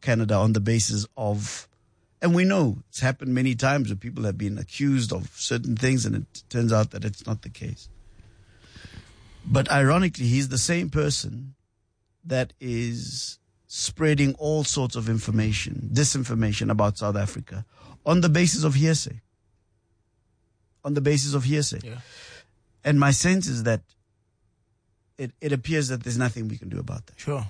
Canada on the basis of, and we know it's happened many times where people have been accused of certain things and it turns out that it's not the case. But ironically, he's the same person that is spreading all sorts of information, disinformation about South Africa on the basis of hearsay. Yeah. And my sense is that it appears that there's nothing we can do about that. Sure.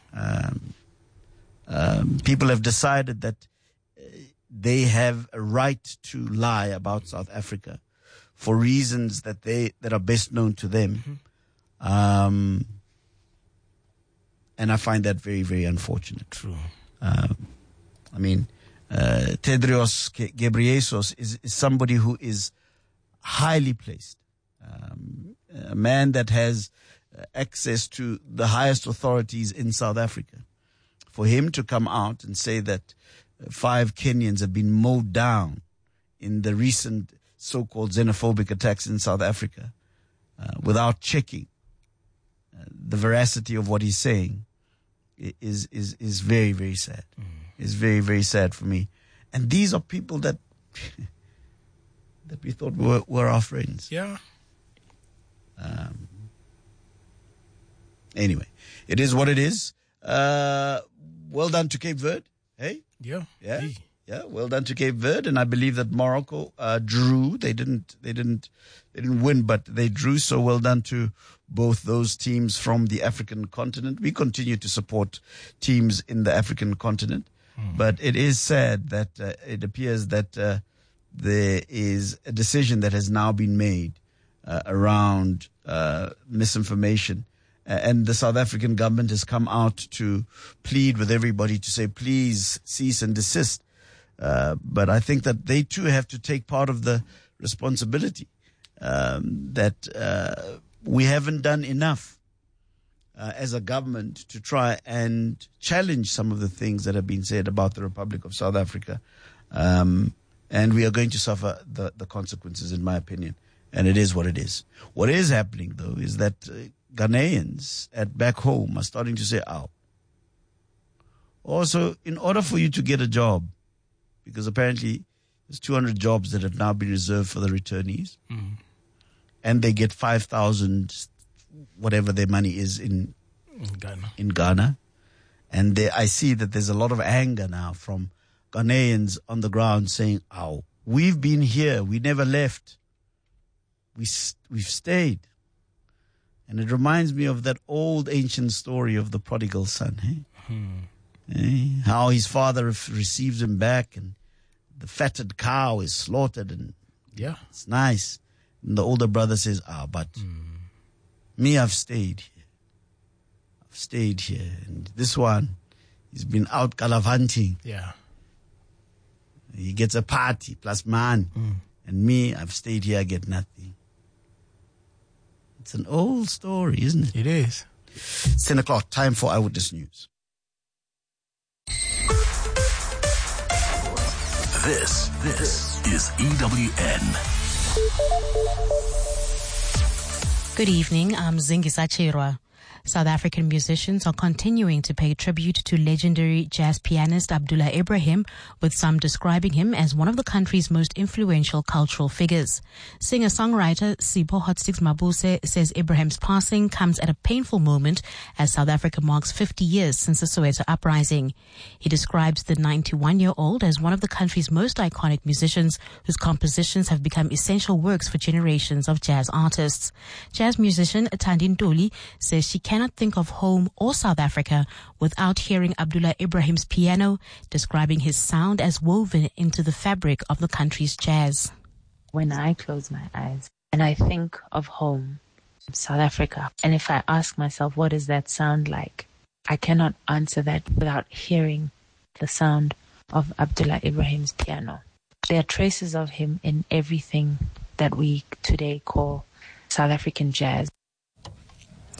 People have decided that they have a right to lie about South Africa for reasons that are best known to them. Mm-hmm. And I find that very, very unfortunate. True. Tedros Ghebreyesus is somebody who is highly placed. A man that has access to the highest authorities in South Africa. For him to come out and say that 5 Kenyans have been mowed down in the recent so-called xenophobic attacks in South Africa without checking the veracity of what he's saying is very, very sad. It's very, very sad for me. And these are people that that we thought were our friends. Yeah. Anyway, it is what it is. Well done to Cape Verde. Hey? Yeah. Yeah. Yeah. Well done to Cape Verde. And I believe that Morocco drew. They didn't win, but they drew. So well done to both those teams from the African continent. We continue to support teams in the African continent. But it is sad that it appears that there is a decision that has now been made around misinformation. And the South African government has come out to plead with everybody to say, please cease and desist. But I think that they too have to take part of the responsibility that we haven't done enough as a government to try and challenge some of the things that have been said about the Republic of South Africa. And we are going to suffer the consequences, in my opinion. And it is what it is. What is happening, though, is that Ghanaians back home are starting to say, ow. Also, in order for you to get a job, because apparently there's 200 jobs that have now been reserved for the returnees, and they get 5,000, whatever their money is in Ghana. And I see that there's a lot of anger now from Ghanaians on the ground saying, ow, we've been here, we never left. We've stayed. And it reminds me of that old ancient story of the prodigal son. How his father receives him back and the fatted cow is slaughtered and it's nice. And the older brother says, but me, I've stayed here. I've stayed here. And this one, he's been out gallivanting. Yeah. He gets a party plus man. And me, I've stayed here, I get nothing. It's an old story, isn't it? It is. 10 o'clock, time for Eyewitness News. This is EWN. Good evening, I'm Zingisa Chirwa. South African musicians are continuing to pay tribute to legendary jazz pianist Abdullah Ibrahim, with some describing him as one of the country's most influential cultural figures. Singer-songwriter Sipho Hotsticks Mabuse says Ibrahim's passing comes at a painful moment as South Africa marks 50 years since the Soweto uprising. He describes the 91-year-old as one of the country's most iconic musicians whose compositions have become essential works for generations of jazz artists. Jazz musician Thandi Ntuli says she cannot think of home or South Africa without hearing Abdullah Ibrahim's piano, describing his sound as woven into the fabric of the country's jazz. When I close my eyes and I think of home, South Africa, and if I ask myself, what does that sound like? I cannot answer that without hearing the sound of Abdullah Ibrahim's piano. There are traces of him in everything that we today call South African jazz.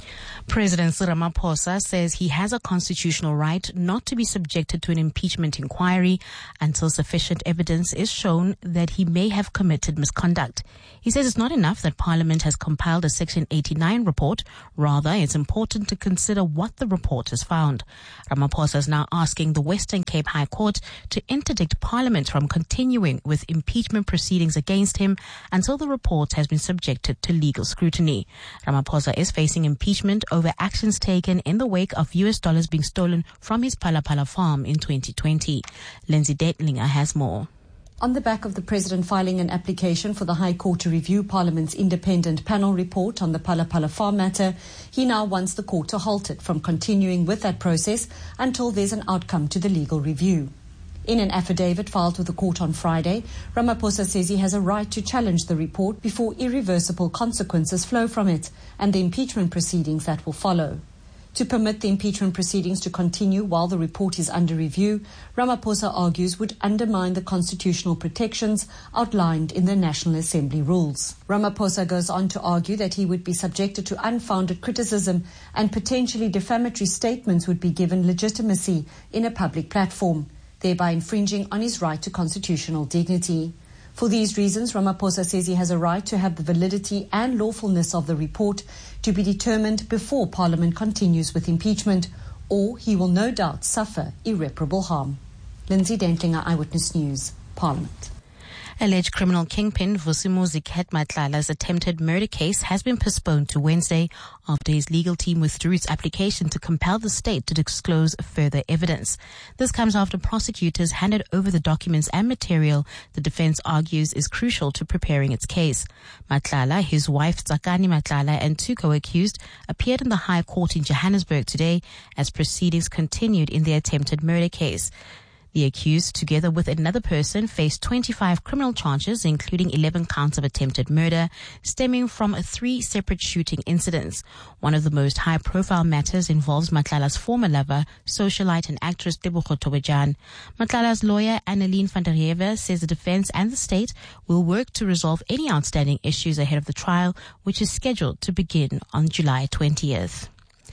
President Cyril Ramaphosa says he has a constitutional right not to be subjected to an impeachment inquiry until sufficient evidence is shown that he may have committed misconduct. He says it's not enough that Parliament has compiled a Section 89 report. Rather, it's important to consider what the report has found. Ramaphosa is now asking the Western Cape High Court to interdict Parliament from continuing with impeachment proceedings against him until the report has been subjected to legal scrutiny. Ramaphosa is facing impeachment over actions taken in the wake of US dollars being stolen from his Phala Phala farm in 2020. Lindsay Detlinger has more. On the back of the President filing an application for the High Court to review Parliament's independent panel report on the Phala Phala farm matter, he now wants the court to halt it from continuing with that process until there's an outcome to the legal review. In an affidavit filed with the court on Friday, Ramaphosa says he has a right to challenge the report before irreversible consequences flow from it and the impeachment proceedings that will follow. To permit the impeachment proceedings to continue while the report is under review, Ramaphosa argues would undermine the constitutional protections outlined in the National Assembly rules. Ramaphosa goes on to argue that he would be subjected to unfounded criticism and potentially defamatory statements would be given legitimacy in a public platform, thereby infringing on his right to constitutional dignity. For these reasons, Ramaphosa says he has a right to have the validity and lawfulness of the report to be determined before Parliament continues with impeachment, or he will no doubt suffer irreparable harm. Lindsay Dentlinger, Eyewitness News, Parliament. Alleged criminal kingpin Vusimuzi Matlala's attempted murder case has been postponed to Wednesday after his legal team withdrew its application to compel the state to disclose further evidence. This comes after prosecutors handed over the documents and material the defense argues is crucial to preparing its case. Matlala, his wife Tsakani Matlala, and two co-accused appeared in the High Court in Johannesburg today as proceedings continued in the attempted murder case. The accused, together with another person, faced 25 criminal charges, including 11 counts of attempted murder, stemming from 3 separate shooting incidents. One of the most high-profile matters involves Matlala's former lover, socialite and actress Tebogo Tobejan. Matlala's lawyer, Anneline van der Heever, says the defense and the state will work to resolve any outstanding issues ahead of the trial, which is scheduled to begin on July 20th.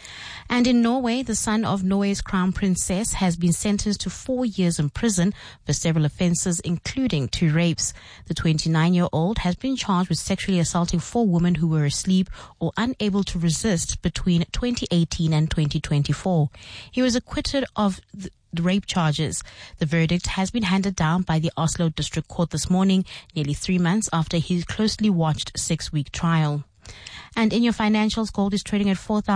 And in Norway, the son of Norway's crown princess has been sentenced to 4 years in prison for several offences, including 2 rapes. The 29-year-old has been charged with sexually assaulting 4 women who were asleep or unable to resist between 2018 and 2024. He was acquitted of the rape charges. The verdict has been handed down by the Oslo District Court this morning, nearly 3 months after his closely watched 6-week trial. And in your financials, gold is trading at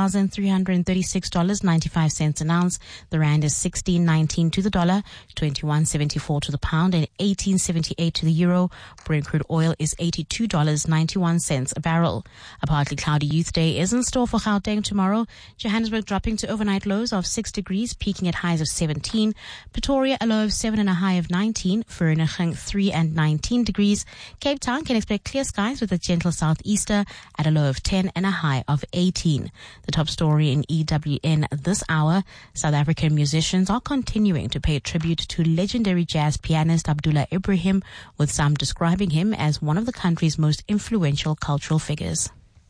$4,336.95 an ounce. The rand is 16.19 to the dollar, 21.74 to the pound, and 18.78 to the euro. Brent crude oil is $82.91 a barrel. A partly cloudy youth day is in store for Gauteng tomorrow. Johannesburg dropping to overnight lows of 6 degrees, peaking at highs of 17. Pretoria a low of 7 and a high of 19. Vereeniging 3 and 19 degrees. Cape Town can expect clear skies with a gentle southeaster at a low of 10 and a high of 18. The top story in EWN this hour: South African musicians are continuing to pay tribute to legendary jazz pianist Abdullah Ibrahim, with some describing him as one of the country's most influential cultural figures.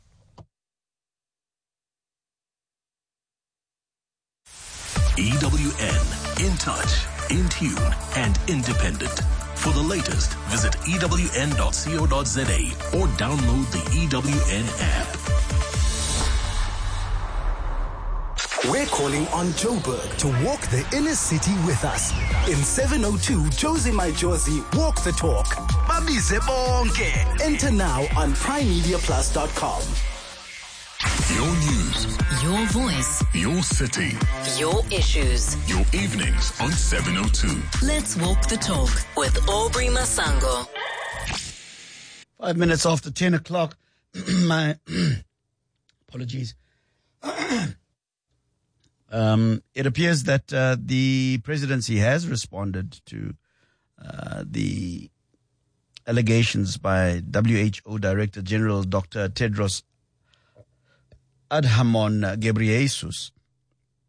EWN, in touch, in tune, and independent. For the latest, visit ewn.co.za or download the EWN app. We're calling on Joburg to walk the inner city with us. In 702 Josie My Josie Walk the Talk. Babize bonke. Enter now on primemediaplus.com. Your news, your voice, your city, your issues, your evenings on 702. Let's walk the talk with Aubrey Masango. 5 minutes after 10 o'clock. My apologies. It appears that the presidency has responded to the allegations by WHO Director General Dr. Tedros Adhanom Ghebreyesus,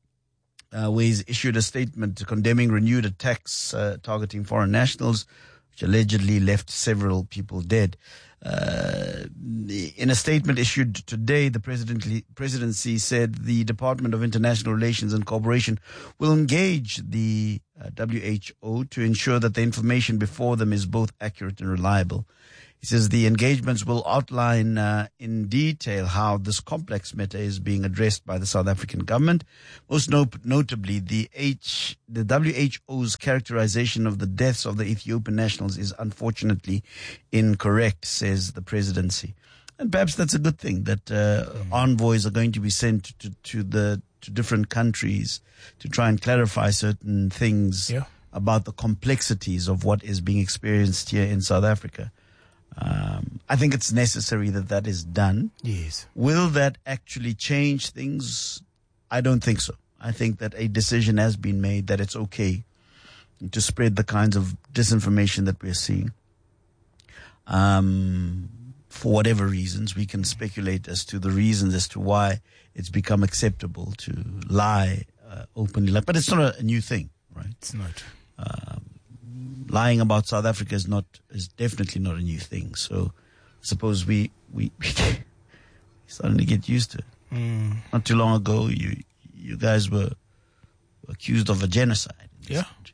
where he's issued a statement condemning renewed attacks targeting foreign nationals, which allegedly left several people dead. In a statement issued today, the presidency said the Department of International Relations and Cooperation will engage the WHO to ensure that the information before them is both accurate and reliable. He says the engagements will outline in detail how this complex matter is being addressed by the South African government. Most notably, the WHO's characterization of the deaths of the Ethiopian nationals is unfortunately incorrect, says the presidency. And perhaps that's a good thing, that envoys are going to be sent to different countries to try and clarify certain things about the complexities of what is being experienced here in South Africa. I think it's necessary that is done. Yes. Will that actually change things? I don't think so. I think that a decision has been made that it's okay to spread the kinds of disinformation that we're seeing. For whatever reasons, we can speculate as to the reasons as to why it's become acceptable to lie openly. But it's not a new thing, right? It's not. Lying about South Africa is definitely not a new thing. So I suppose we starting to get used to it. Not too long ago, you guys were accused of a genocide in this country.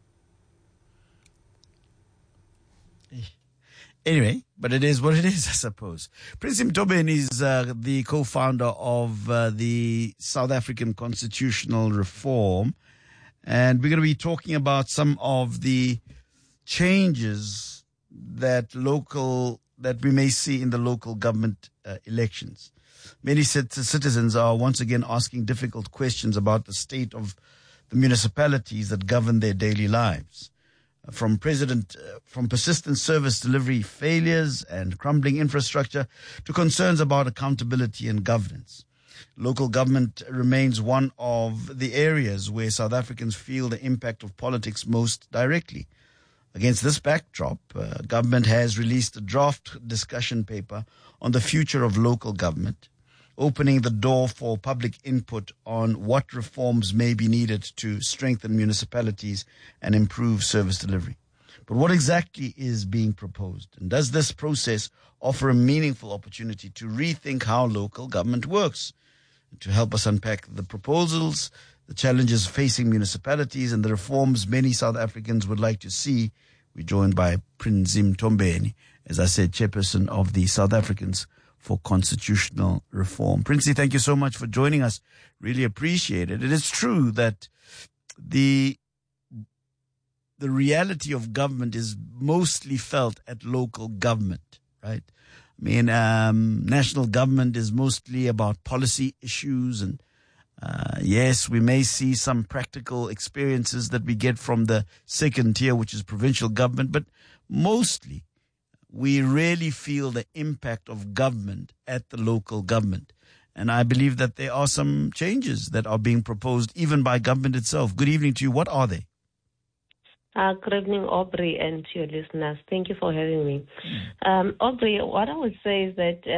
Anyway, but it is what it is, I suppose. Prince Mtobeni is the co-founder of the South African Constitutional Reform. And we're going to be talking about some of the changes that we may see in the local government elections. Many citizens are once again asking difficult questions about the state of the municipalities that govern their daily lives. From persistent service delivery failures and crumbling infrastructure to concerns about accountability and governance. Local government remains one of the areas where South Africans feel the impact of politics most directly. Against this backdrop, government has released a draft discussion paper on the future of local government, opening the door for public input on what reforms may be needed to strengthen municipalities and improve service delivery. But what exactly is being proposed? And does this process offer a meaningful opportunity to rethink how local government works? To help us unpack the proposals, the challenges facing municipalities, and the reforms many South Africans would like to see, we're joined by Prince Mtobeni, as I said, chairperson of the South Africans for Constitutional Reform. Princey, thank you so much for joining us. Really appreciate it. It is true that the reality of government is mostly felt at local government, right? I mean, national government is mostly about policy issues, and yes, we may see some practical experiences that we get from the second tier, which is provincial government, but mostly we really feel the impact of government at the local government. And I believe that there are some changes that are being proposed even by government itself. Good evening to you. What are they? Good evening, Aubrey, and to your listeners. Thank you for having me. Aubrey, what I would say is that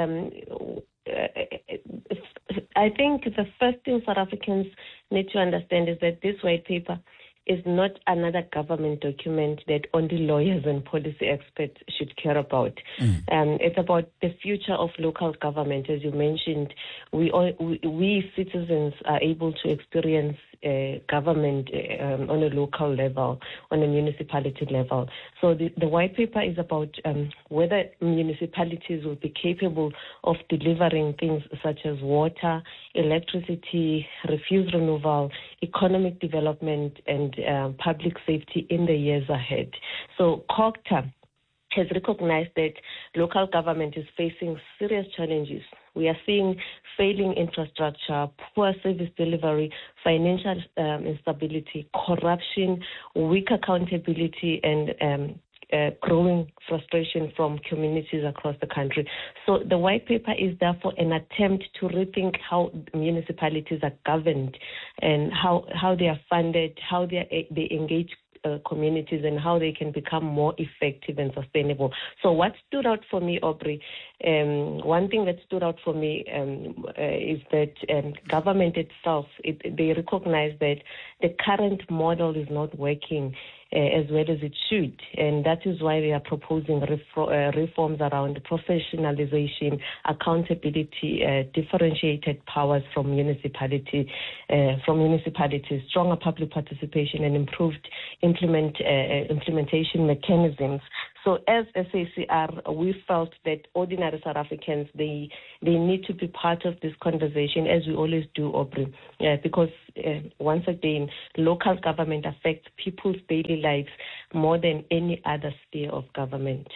I think the first thing South Africans need to understand is that this white paper is not another government document that only lawyers and policy experts should care about. It's about the future of local government. As you mentioned, we citizens are able to experience government on a local level, on a municipality level. So the white paper is about whether municipalities will be capable of delivering things such as water, electricity, refuse removal, economic development, and public safety in the years ahead. So COGTA has recognized that local government is facing serious challenges. We are seeing failing infrastructure, poor service delivery, financial instability, corruption, weak accountability, and growing frustration from communities across the country. So the white paper is therefore an attempt to rethink how municipalities are governed and how they are funded, how they engage communities, and how they can become more effective and sustainable. So what stood out for me, Aubrey, one thing that stood out for me is that government itself, they recognize that the current model is not working. as well as it should. And that is why we are proposing reforms around professionalization, accountability, differentiated powers from municipalities, stronger public participation, and improved implementation mechanisms. So as SACR, we felt that ordinary South Africans, they need to be part of this conversation, as we always do, Aubrey, because once again, local government affects people's daily lives more than any other sphere of government.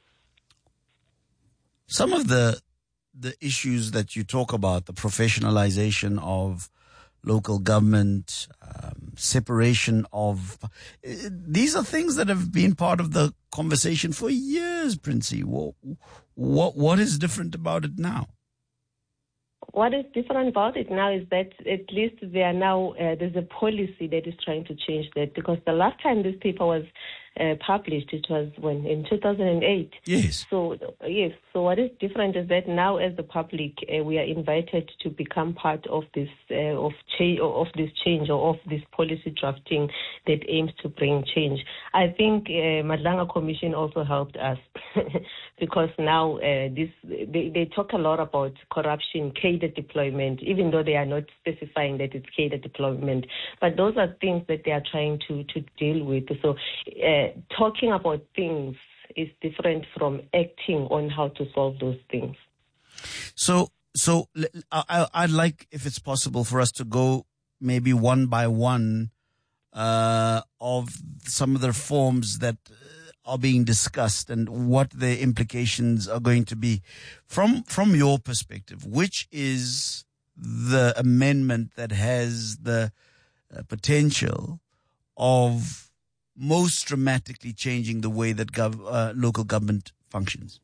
Some of the issues that you talk about, the professionalization of local government, separation of, these are things that have been part of the conversation for years, Princey. What is different about it now? What is different about it now is that at least there are now there's a policy that is trying to change that, because the last time this paper was published, it was in 2008. Yes. So what is different is that now, as the public, we are invited to become part of this change or of this policy drafting that aims to bring change. I think Madlanga Commission also helped us because now they talk a lot about corruption, cadre deployment, even though they are not specifying that it's cadre deployment. But those are things that they are trying to deal with. So talking about things is different from acting on how to solve those things. So I'd like, if it's possible, for us to go maybe one by one of some of the reforms that are being discussed and what their implications are going to be. From your perspective, which is the amendment that has the potential of most dramatically changing the way that local government functions?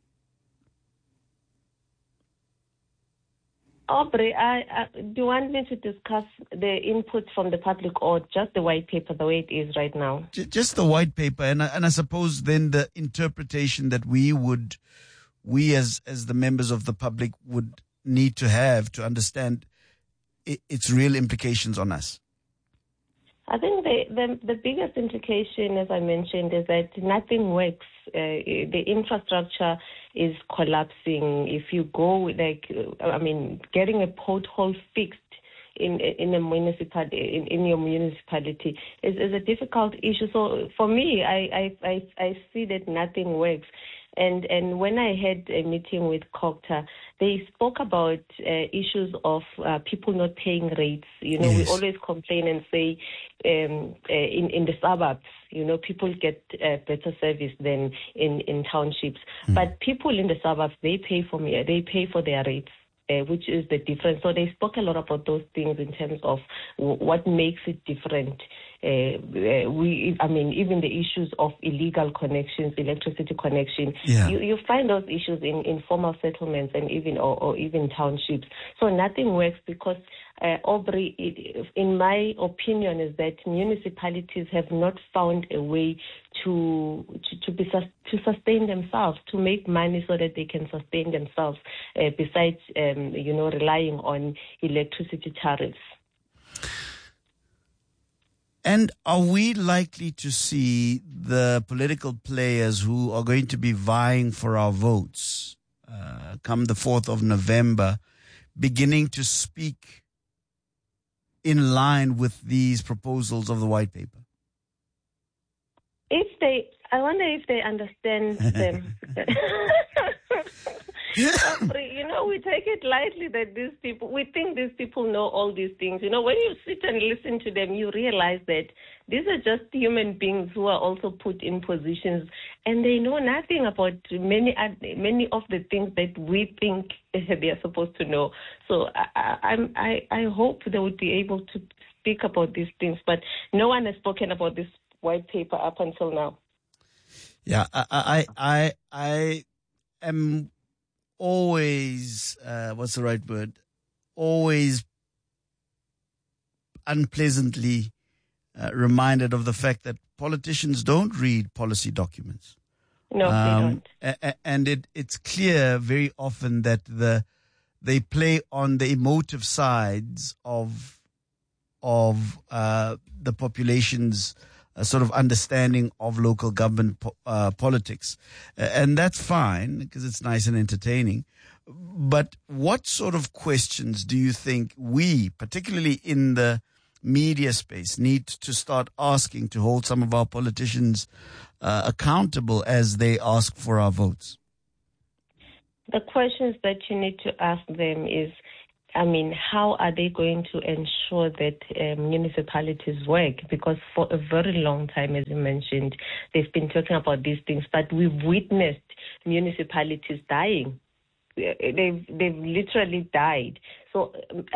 Aubrey, do you want me to discuss the inputs from the public or just the white paper the way it is right now? Just the white paper, and I suppose then the interpretation that we as the members of the public would need to have to understand its real implications on us. I think the biggest implication, as I mentioned, is that nothing works. The infrastructure is collapsing. If you go, getting a pothole fixed in a municipality, in your municipality is a difficult issue. So for me, I see that nothing works. And when I had a meeting with COGTA, they spoke about issues of people not paying rates. Yes. We always complain and say in the suburbs, people get better service than in townships. But people in the suburbs, they pay for their rates. Which is the difference. So they spoke a lot about those things in terms of what makes it different. Even the issues of illegal connections, electricity connection. Yeah. You find those issues in informal settlements and even townships. So nothing works because, Aubrey, in my opinion, is that municipalities have not found a way to sustain themselves, to make money so that they can sustain themselves, besides relying on electricity tariffs. And are we likely to see the political players who are going to be vying for our votes come the 4th of November beginning to speak in line with these proposals of the white paper? I wonder if they understand them. We take it lightly that we think these people know all these things. When you sit and listen to them, you realize that these are just human beings who are also put in positions, and they know nothing about many of the things that we think they are supposed to know. So I hope they would be able to speak about these things, but no one has spoken about this white paper up until now. Yeah, I am always, what's the right word? Always unpleasantly reminded of the fact that politicians don't read policy documents. No, they don't. And it's clear very often that they play on the emotive sides of the population's sort of understanding of local government politics. And that's fine because it's nice and entertaining. But what sort of questions do you think we, particularly in the media space, need to start asking to hold some of our politicians accountable as they ask for our votes? The questions that you need to ask them is, how are they going to ensure that municipalities work? Because for a very long time, as you mentioned, they've been talking about these things, but we've witnessed municipalities dying. They've literally died. So,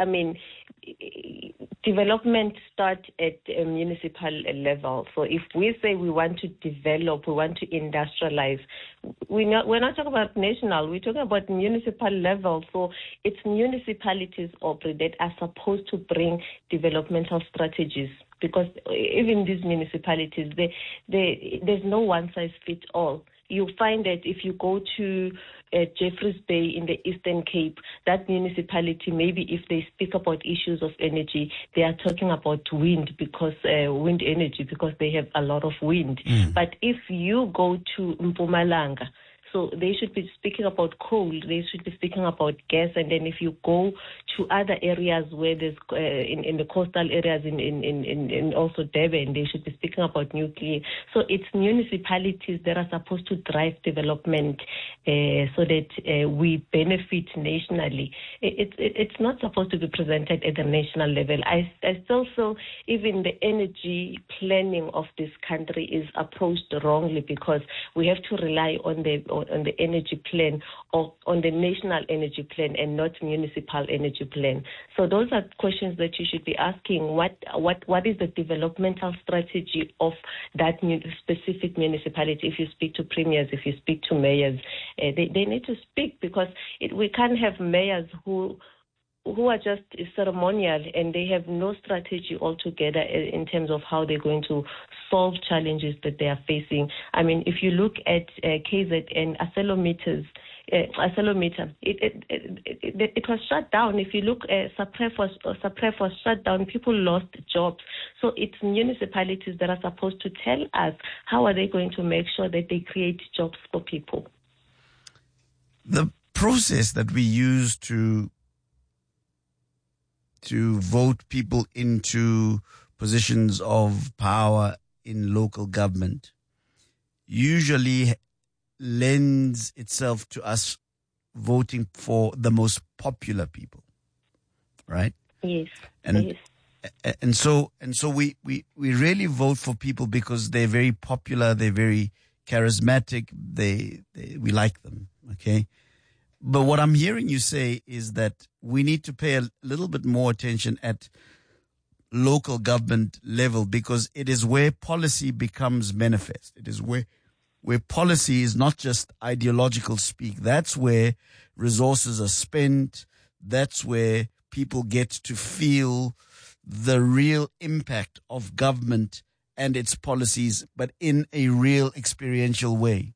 development starts at a municipal level. So if we say we want to develop, we want to industrialize, we're not talking about national, we're talking about municipal level. So it's municipalities that are supposed to bring developmental strategies, because even these municipalities, there's no one-size-fits-all. You find that if you go to Jeffreys Bay in the Eastern Cape, that municipality, maybe if they speak about issues of energy, they are talking about wind energy, because they have a lot of wind. But if you go to Mpumalanga, so they should be speaking about coal, they should be speaking about gas, and then if you go to other areas where there's in the coastal areas in also Durban, they should be speaking about nuclear. So it's municipalities that are supposed to drive development so that we benefit nationally. It's not supposed to be presented at the national level. I still feel even the energy planning of this country is approached wrongly, because we have to rely on the energy plan, or on the national energy plan, and not municipal energy plan. So those are questions that you should be asking. What is the developmental strategy of that specific municipality? If you speak to premiers, if you speak to mayors, they need to speak, because we can't have mayors who are just ceremonial and they have no strategy altogether in terms of how they're going to solve challenges that they are facing. If you look at KZN accelerometer, it was shut down. If you look at Sapref was shut down, people lost jobs. So it's municipalities that are supposed to tell us how are they going to make sure that they create jobs for people. The process that we use to vote people into positions of power in local government usually lends itself to us voting for the most popular people, right? Yes. And so we really vote for people because they're very popular, they're very charismatic, we like them, okay? But what I'm hearing you say is that we need to pay a little bit more attention at local government level, because it is where policy becomes manifest. It is where policy is not just ideological speak. That's where resources are spent. That's where people get to feel the real impact of government and its policies, but in a real experiential way.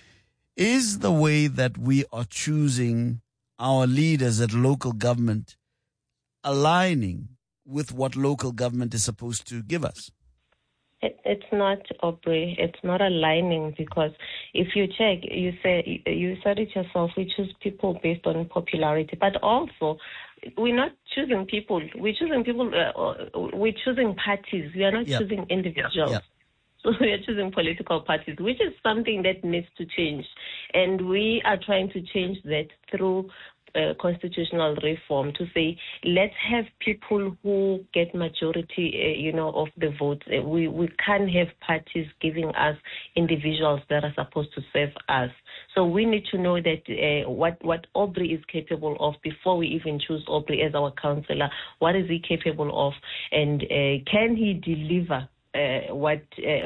Is the way that we are choosing our leaders at local government aligning with what local government is supposed to give us? It's not, Aubrey. It's not aligning, because if you check, you said it yourself, we choose people based on popularity, but also we're not choosing people. We're choosing people. We're choosing parties. We are not choosing individuals. Yeah. So we are choosing political parties, which is something that needs to change. And we are trying to change that through constitutional reform, to say, let's have people who get majority, of the votes. We can't have parties giving us individuals that are supposed to serve us. So we need to know that what Aubrey is capable of before we even choose Aubrey as our councillor. What is he capable of? And can he deliver what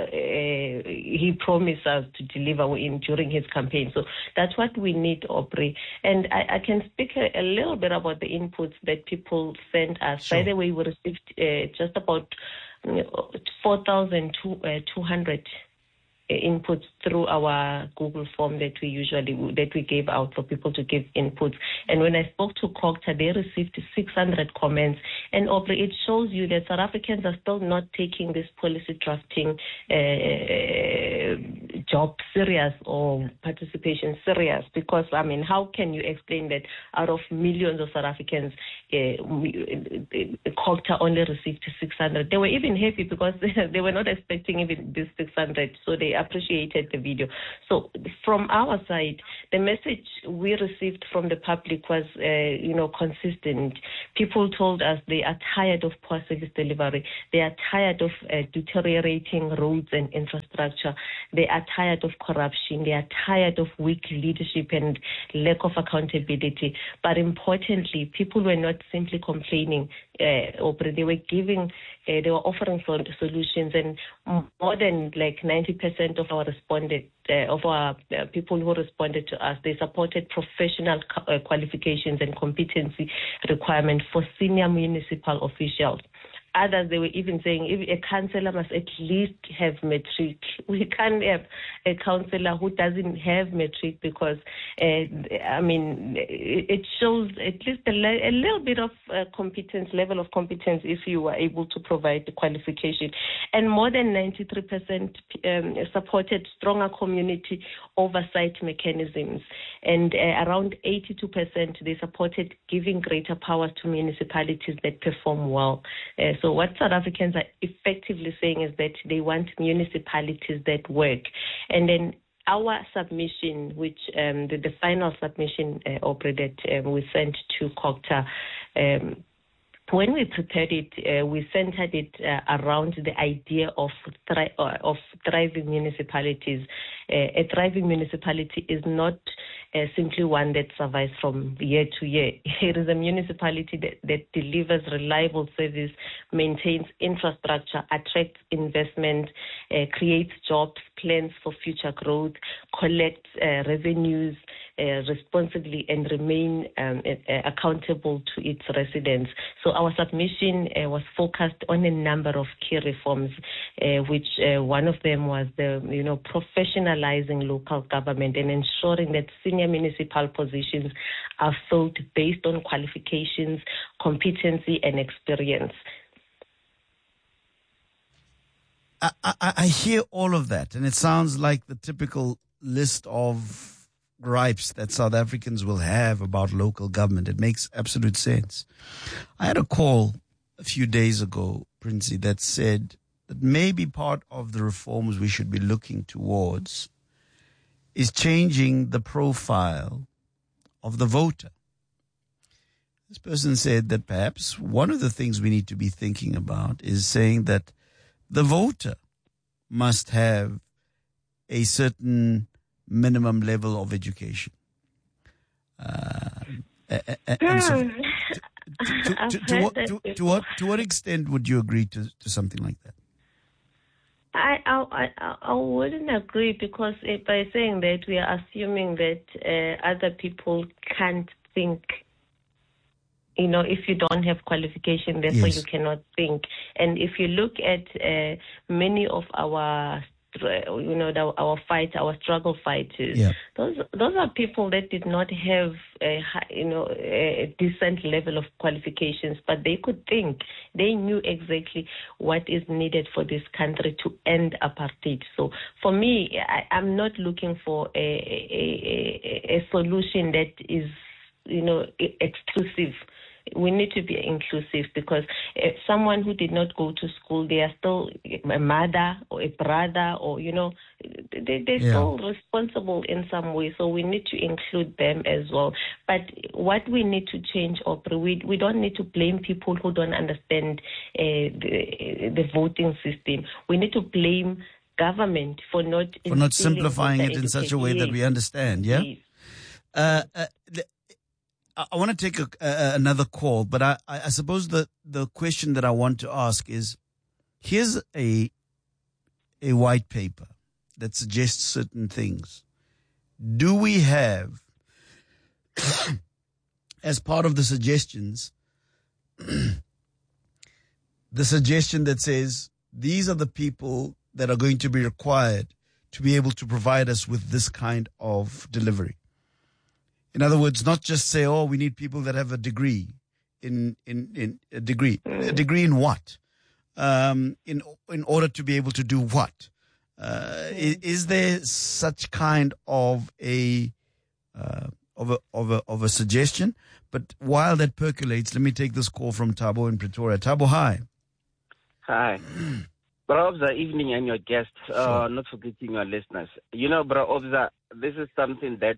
he promised us to deliver during his campaign? So that's what we need, Aubrey. And I can speak a little bit about the inputs that people sent us. Sure. By the way, we received just about 4,200 inputs through our Google form that we gave out for people to give inputs. And when I spoke to COGTA, they received 600 comments. And Aubrey, it shows you that South Africans are still not taking this policy drafting job serious or participation serious, because how can you explain that out of millions of South Africans, COGTA only received 600? They were even happy because they were not expecting even this 600, so they appreciated the video. So from our side, the message we received from the public was consistent. People told us they are tired of poor service delivery. They are tired of deteriorating roads and infrastructure. They are tired of corruption. They are tired of weak leadership and lack of accountability. But importantly, people were not simply complaining. They were offering solutions, and more than 90% of our people who responded to us, they supported professional qualifications and competency requirements for senior municipal officials. Others, they were even saying if a councillor must at least have matric. We can't have a councillor who doesn't have matric because, it shows at least a little bit of level of competence if you were able to provide the qualification. And more than 93% supported stronger community oversight mechanisms. And around 82% they supported giving greater powers to municipalities that perform well. So what South Africans are effectively saying is that they want municipalities that work. And then our submission, which the final submission, that we sent to COGTA, when we prepared it, we centered it around the idea of thriving municipalities. A thriving municipality is not simply one that survives from year to year. It is a municipality that delivers reliable service, maintains infrastructure, attracts investment, creates jobs, plans for future growth, collects revenues responsibly, and remain accountable to its residents. So our submission was focused on a number of key reforms, which one of them was the professionalizing local government and ensuring that senior municipal positions are filled based on qualifications, competency, and experience. I hear all of that, and it sounds like the typical list of gripes that South Africans will have about local government. It makes absolute sense. I had a call a few days ago, Princey, that said that maybe part of the reforms we should be looking towards is changing the profile of the voter. This person said that perhaps one of the things we need to be thinking about is saying that the voter must have a certain minimum level of education. And so to what extent would you agree to something like that? I wouldn't agree, because by saying that we are assuming that other people can't think. If you don't have qualification, therefore you cannot think. And if you look at many of our our struggle fighters, those are people that did not have a decent level of qualifications, but they could think. They knew exactly what is needed for this country to end apartheid. So for me, I'm not looking for a solution that is exclusive. We need to be inclusive, because someone who did not go to school, they are still a mother or a brother, or they're still responsible in some way. So we need to include them as well. But what we need to change, Aubrey, we don't need to blame people who don't understand the voting system. We need to blame government for not simplifying it in such a way that we understand. Yeah. I want to take another call, but I suppose the question that I want to ask is, here's a white paper that suggests certain things. Do we have, as part of the suggestions, the suggestion that says these are the people that are going to be required to be able to provide us with this kind of delivery. In other words, not just say, oh, we need people that have a degree in a degree in what? In order to be able to do what? Is there such kind of a suggestion? But while that percolates, let me take this call from Thabo in Pretoria. Thabo, hi. Hi. Bro Obza, evening, and your guests, not forgetting your listeners. You know, Bro Obza, this is something that,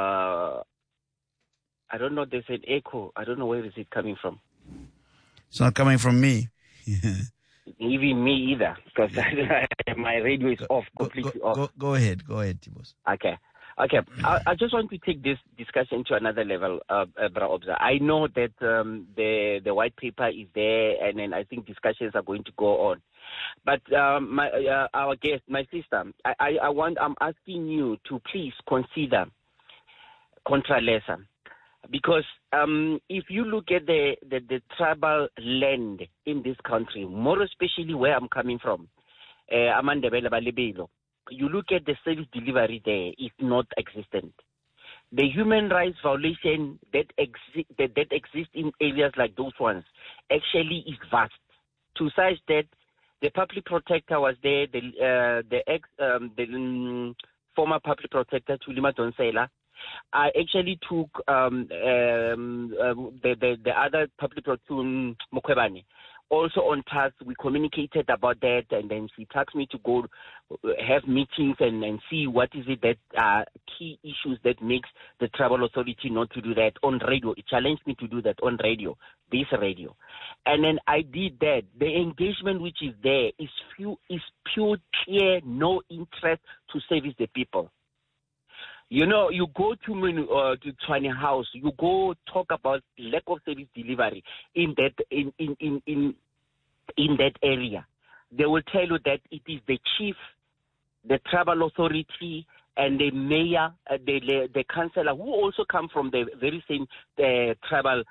I don't know, there's an echo. I don't know where is it coming from. It's not coming from me. Even me either, because my radio is off, completely off. Go ahead, Tibos. Okay. I just want to take this discussion to another level, Bro Obza. I know that the white paper is there, and then I think discussions are going to go on. But our guest, my sister, I'm asking you to please consider contra lesser, because if you look at the tribal land in this country, more especially where I'm coming from, Amandebele Balebelo, you look at the service delivery there, it's not existent. The human rights violation that exists in areas like those ones actually is vast. To such that the public protector was there, the former public protector Thulima Donsela. I actually took the other public protector Mokwebane also on task. We communicated about that, and then she tasked me to go have meetings and see what is it that are key issues that makes the tribal authority not to do that on radio. It challenged me to do that on radio, this radio. And then I did that. The engagement which is there is pure, clear, no interest to service the people. You know, you go to Tshwane House, you go talk about lack of service delivery in that area. They will tell you that it is the chief, the tribal authority, and the mayor, the councillor, who also come from the very same tribal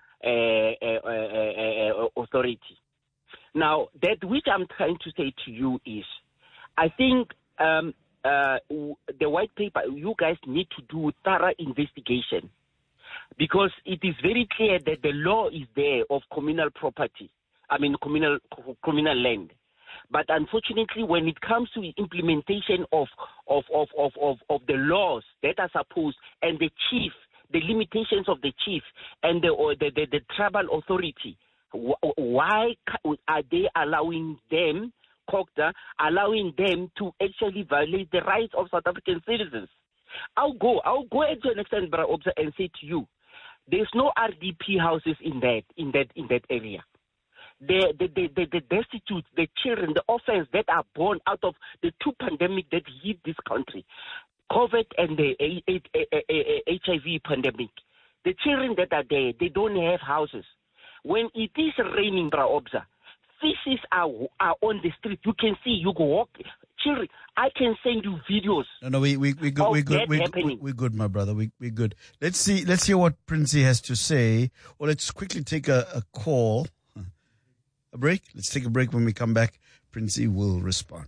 authority. Now, that which I'm trying to say to you is, I think the white paper, you guys need to do thorough investigation, because it is very clear that the law is there of communal property, communal land. But unfortunately, when it comes to implementation of the laws that are supposed, and the chief, the limitations of the chief and the tribal authority, why are they allowing them to actually violate the rights of South African citizens? I'll go at your next time, Bra Obza, and say to you, there's no RDP houses in that area. The destitute, the children, the orphans that are born out of the two pandemics that hit this country, COVID and the HIV pandemic. The children that are there, they don't have houses. When it is raining, Bra Obza, fishes are on the street. You can see, you go walk. Children, I can send you videos. No, we good. We're good, my brother. We're good. Let's hear what Princey has to say. Or let's quickly take a call. A break? Let's take a break. When we come back, Princey will respond.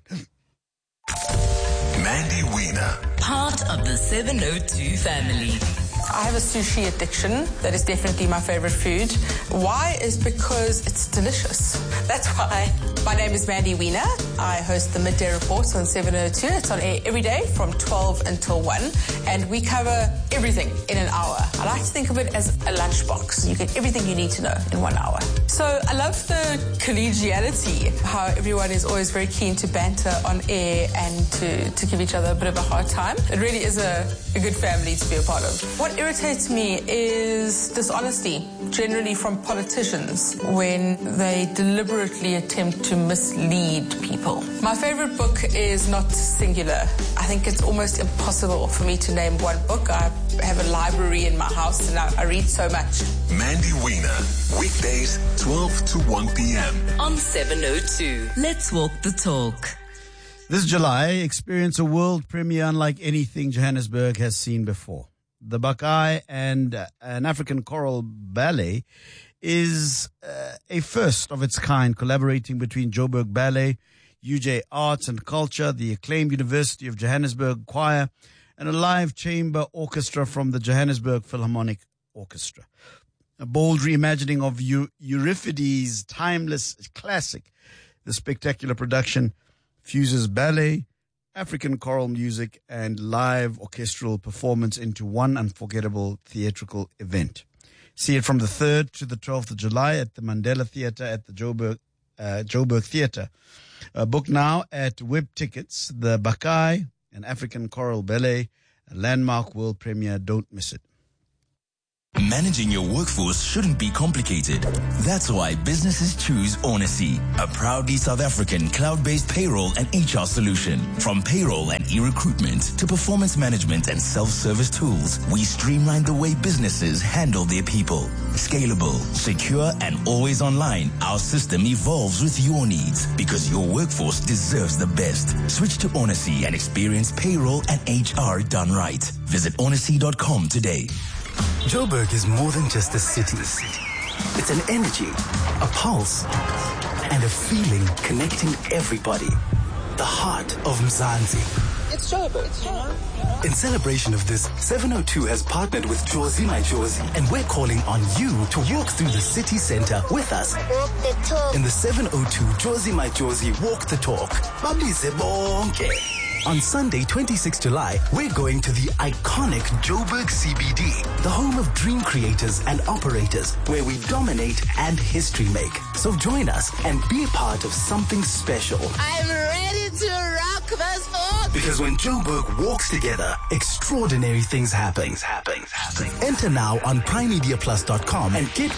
Mandy Wiener. Part of the 702 family. I have a sushi addiction. That is definitely my favorite food. Why is because it's delicious. That's why. My name is Mandy Wiener. I host the Midday Reports on 702. It's on air every day from 12 until 1. And we cover everything in an hour. I like to think of it as a lunchbox. You get everything you need to know in 1 hour. So I love the collegiality, how everyone is always very keen to banter on air and to give each other a bit of a hard time. It really is a good family to be a part of. What irritates me is dishonesty, generally from politicians, when they deliberately attempt to mislead people. My favorite book is not singular. I think it's almost impossible for me to name one book. I have a library in my house and I read so much. Mandy Wiener, weekdays 12 to 1 p.m. on 702. Let's walk the talk. This July, experience a world premiere unlike anything Johannesburg has seen before. The Buckeye and an African choral ballet is a first of its kind, collaborating between Joburg Ballet, UJ Arts and Culture, the acclaimed University of Johannesburg Choir, and a live chamber orchestra from the Johannesburg Philharmonic Orchestra. A bold reimagining of Euripides' timeless classic. The spectacular production fuses ballet, African choral music, and live orchestral performance into one unforgettable theatrical event. See it from the 3rd to the 12th of July at the Mandela Theatre at the Joburg Theatre. Book now at Web Tickets. The Bakai, an African choral ballet, a landmark world premiere. Don't miss it. Managing your workforce shouldn't be complicated. That's why businesses choose Onacy, a proudly South African cloud-based payroll and HR solution. From payroll and e-recruitment to performance management and self-service tools, we streamline the way businesses handle their people. Scalable, secure, and always online, our system evolves with your needs because your workforce deserves the best. Switch to Onacy and experience payroll and HR done right. Visit onacy.com today. Joburg is more than just a city. It's an energy, a pulse, and a feeling connecting everybody. The heart of Mzansi. It's Joburg. In celebration of this, 702 has partnered with Jozi My Jozi, and we're calling on you to walk through the city center with us. Walk the talk. In the 702 Jozi My Jozi Walk the Talk. Babize bonke. On Sunday, 26 July, we're going to the iconic Joburg CBD, the home of dream creators and operators, where we dominate and history make. So join us and be a part of something special. I'm ready to rock this talk. Because when Joburg walks together, extraordinary things happen. Enter now on primemediaplus.com and get